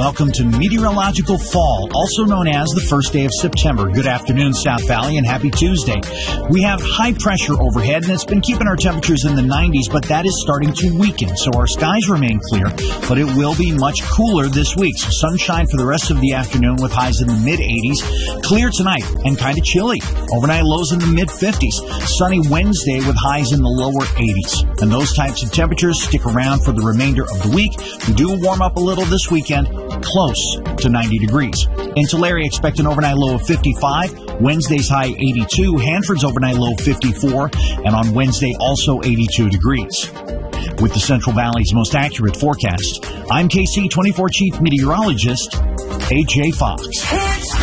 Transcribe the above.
welcome to meteorological fall, also known as the first day of September. Good afternoon, South Valley, and happy Tuesday. We have high pressure overhead, and it's been keeping our temperatures in the 90s, but that is starting to weaken, so our skies remain clear, but it will be much cooler this week. So sunshine for the rest of the afternoon with highs in the mid-80s. Clear tonight and kind of chilly. Overnight lows in the mid-50s. Sunny Wednesday with highs in the lower 80s. And those types of temperatures stick around for the remainder of the week. We do warm up a little this weekend, close to 90 degrees. In Tulare, expect an overnight low of 55. Wednesday's high 82. Hanford's overnight low 54. And on Wednesday, also 82 degrees. With the Central Valley's most accurate forecast, I'm KC24 Chief Meteorologist A.J. Fox.